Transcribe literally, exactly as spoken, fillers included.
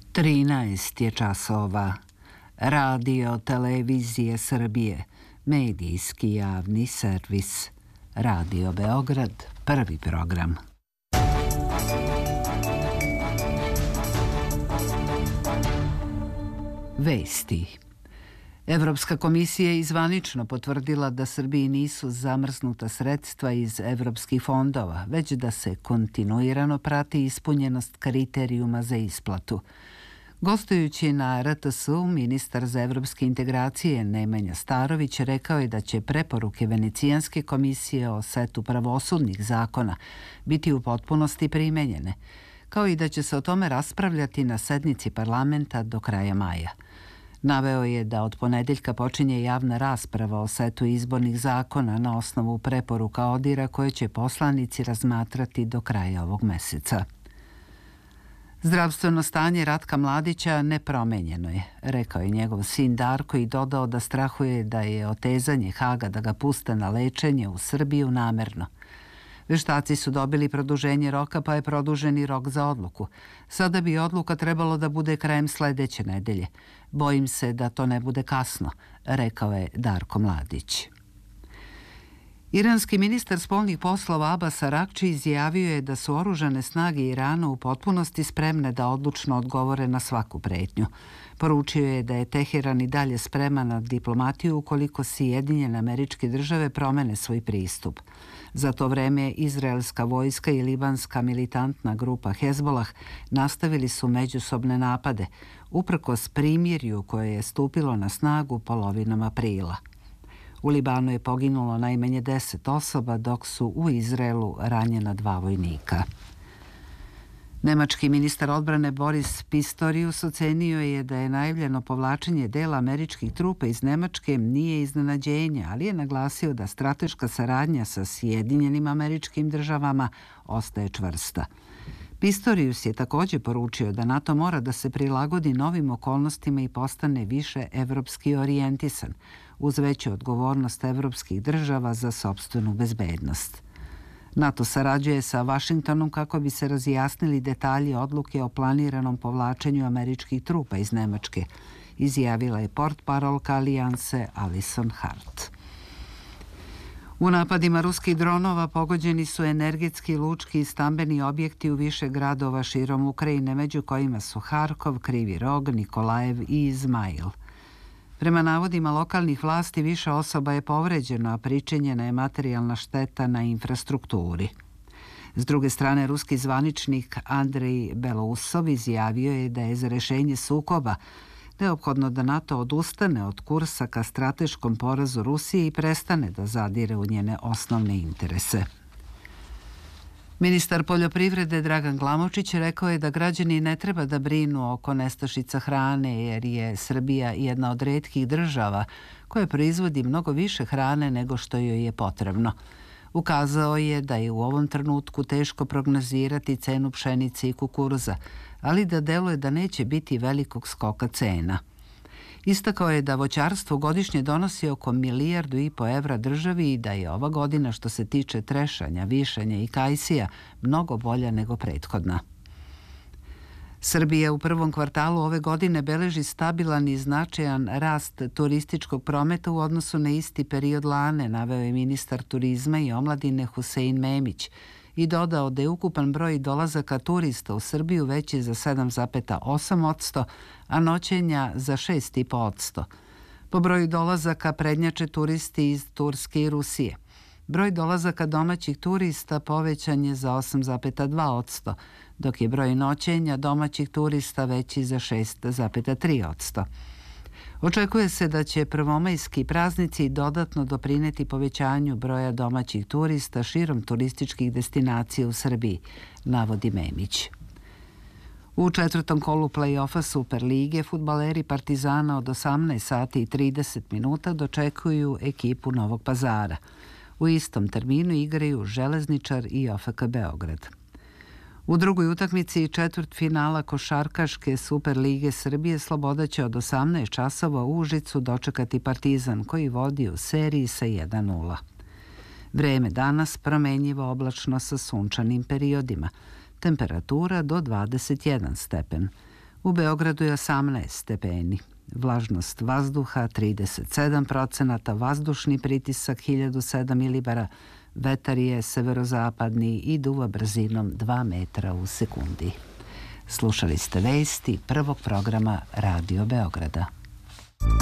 trinaest je časova. Radio Televizije Srbije, medijski javni servis. Radio Beograd, prvi program. Vesti. Evropska komisija je zvanično potvrdila da Srbiji nisu zamrznuta sredstva iz evropskih fondova, već da se kontinuirano prati ispunjenost kriterijuma za isplatu. Gostujući na R T S-u, ministar za evropske integracije Nemanja Starović rekao je da će preporuke Venecijanske komisije o setu pravosudnih zakona biti u potpunosti primenjene, kao i da će se o tome raspravljati na sednici parlamenta do kraja maja. Naveo je da od ponedeljka počinje javna rasprava o setu izbornih zakona na osnovu preporuka ODIR-a koje će poslanici razmatrati do kraja ovog meseca. Zdravstveno stanje Ratka Mladića nepromenjeno je, rekao je njegov sin Darko i dodao da strahuje da je otezanje Haga da ga puste na lečenje u Srbiju namerno. Veštaci su dobili produženje roka, pa je produžen i rok za odluku. Sada bi odluka trebalo da bude krajem sledeće nedelje. Bojim se da to ne bude kasno, rekao je Darko Mladić. Iranski ministar spoljnih poslova Abbas Arakči izjavio je da su oružane snage Irana u potpunosti spremne da odlučno odgovore na svaku pretnju. Poručio je da je Teheran i dalje spreman na diplomatiju ukoliko Sjedinjene Američke Države promene svoj pristup. Za to vreme izraelska vojska i libanska militantna grupa Hezbolah nastavili su međusobne napade, uprkos primirju koje je stupilo na snagu polovinom aprila. U Libanu je poginulo najmanje deset osoba, dok su u Izraelu ranjena dva vojnika. Nemački ministar odbrane Boris Pistorius ocenio je da je najavljeno povlačenje dela američkih trupa iz Nemačke nije iznenađenje, ali je naglasio da strateška saradnja sa Sjedinjenim Američkim Državama ostaje čvrsta. Pistorius je također poručio da NATO mora da se prilagodi novim okolnostima i postane više evropski orijentisan, uz veću odgovornost evropskih država za sopstvenu bezbednost. NATO sarađuje sa Vašingtonom kako bi se razjasnili detalji odluke o planiranom povlačenju američkih trupa iz Nemačke, izjavila je portparolka Alijanse Alison Hart. U napadima ruskih dronova pogođeni su energetski, lučki i stambeni objekti u više gradova širom Ukrajine, među kojima su Harkov, Krivi Rog, Nikolajev i Izmail. Prema navodima lokalnih vlasti, više osoba je povređeno, a pričinjena je materijalna šteta na infrastrukturi. S druge strane, ruski zvaničnik Andrej Belousov izjavio je da je za rešenje sukoba neophodno da NATO odustane od kursa ka strateškom porazu Rusije i prestane da zadire u njene osnovne interese. Ministar poljoprivrede Dragan Glamočić rekao je da građani ne treba da brinu oko nestašica hrane, jer je Srbija jedna od retkih država koja proizvodi mnogo više hrane nego što joj je potrebno. Ukazao je da je u ovom trenutku teško prognozirati cenu pšenice i kukuruza, ali da deluje da neće biti velikog skoka cena. Istakao je da voćarstvo godišnje donosi oko milijardu i po evra državi i da je ova godina što se tiče trešanja, višanja i kajsija mnogo bolja nego prethodna. Srbija u prvom kvartalu ove godine beleži stabilan i značajan rast turističkog prometa u odnosu na isti period lane, naveo je ministar turizma i omladine Husein Memić i dodao da je ukupan broj dolazaka turista u Srbiju veći za sedam zarez osam posto, a noćenja za šest zarez pet posto. Po broju dolazaka prednjače turisti iz Turske i Rusije. Broj dolazaka domaćih turista povećan je za osam zarez dva posto, dok je broj noćenja domaćih turista veći za šest zarez tri posto. Očekuje se da će prvomajski praznici dodatno doprineti povećanju broja domaćih turista širom turističkih destinacija u Srbiji, navodi Memić. U četvrtom kolu play-offa Superlige fudbaleri Partizana od osamnaest sati i trideset minuta dočekuju ekipu Novog Pazara. U istom terminu igraju Železničar i O F K Beograd. U drugoj utakmici četvrt finala košarkaške Superlige Srbije Sloboda će od osamnaest časova u Užicu dočekati Partizan koji vodi u seriji sa jedan nula. Vreme danas promenjivo oblačno sa sunčanim periodima. Temperatura do dvadeset jedan stepen. U Beogradu je osamnaest stepeni. Vlažnost vazduha trideset sedam procenata, vazdušni pritisak hiljadu sedam milibara, vetar je severozapadni i duva brzinom dva metra u sekundi. Slušali ste vesti prvog programa Radio Beograda.